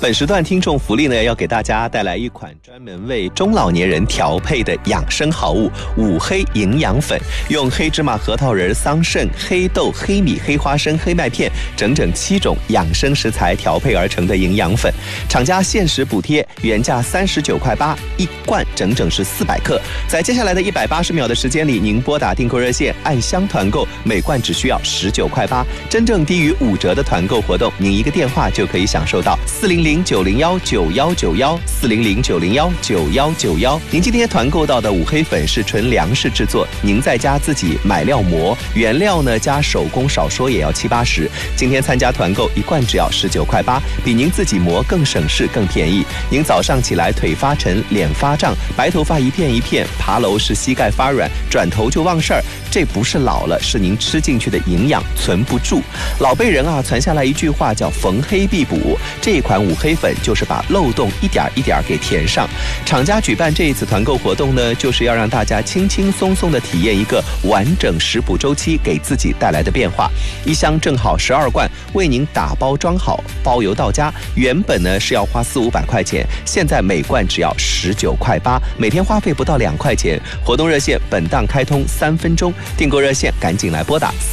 本时段听众福利呢，要给大家带来一款专门为中老年人调配的养生好物五黑营养粉，用黑芝麻、核桃仁、桑葚、黑豆、黑米、黑花生、黑麦片整整7种养生食材调配而成的营养粉，厂家限时补贴，原价39.8块，一罐整整是400克。在接下来的180秒的时间里，您拨打订购热线按箱团购，每罐只需要19.8块，真正低于5折的团购活动，您一个电话就可以享受到400-901-9191，400-901-9191。您今天团购到的五黑粉是纯粮食制作，您在家自己买料磨，原料呢加手工少说也要70-80。今天参加团购，一罐只要19.8块，比您自己磨更省事更便宜。您早上起来腿发沉、脸发胀、白头发一片一片，爬楼是膝盖发软，转头就忘事儿，这不是老了，是您吃进去的营养存不住。老辈人传下来一句话叫逢黑必补，这一款五黑粉就是把漏洞一点一点给填上。厂家举办这一次团购活动呢，就是要让大家轻轻松松的体验一个完整食补周期给自己带来的变化。一箱正好12罐，为您打包装好，包邮到家。原本呢是要花400-500块钱，现在每罐只要19.8块，每天花费不到2块钱。活动热线本档开通3分钟，订购热线赶紧来拨打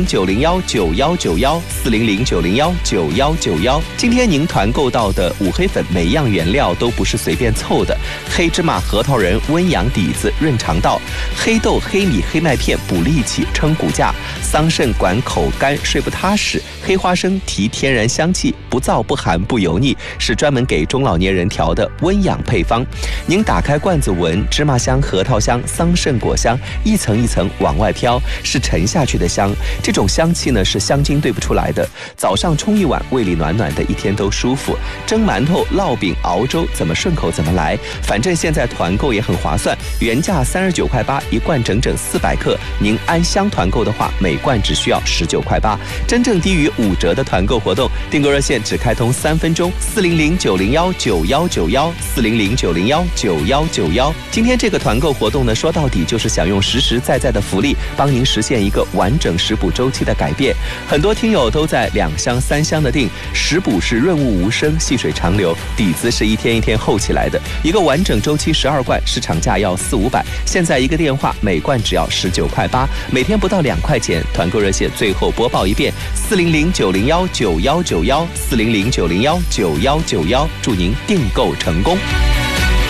400-901-9191，400-901-9191。今天您团购到的五黑粉每样原料都不是随便凑的，黑芝麻、核桃仁温阳底子润肠道，黑豆、黑米、黑麦片补力气撑骨架，桑葚管口干睡不踏实，黑花生提天然香气，不燥不寒不油腻，是专门给中老年人调的温养配方。您打开罐子闻，芝麻香、核桃香、桑葚果香一层一层往外飘，是沉下去的香。这种香气呢是香精兑不出来的，早上冲一碗，胃里暖暖的，一天都舒服。蒸馒头、烙饼、熬粥，怎么顺口怎么来。反正现在团购也很划算，原价39.8块，一罐整整400克。您按箱团购的话，每罐只需要19.8块，真正低于5折的团购活动。订购热线只开通3分钟，400-901-9191，400-901-9191。今天这个团购活动呢，说到底就是想用实实在在的福利，帮您实现一个完整食补周期的改变。很多听友都在2箱、3箱的订，食补是润物无声、细水长流，底子是一天一天厚起来的。一个完整周期12罐，市场价要400-500，现在一个电话，每罐只要19.8块，每天不到2块钱。团购热线最后播报一遍：400-901-9191，400-901-9191。祝您订购成功。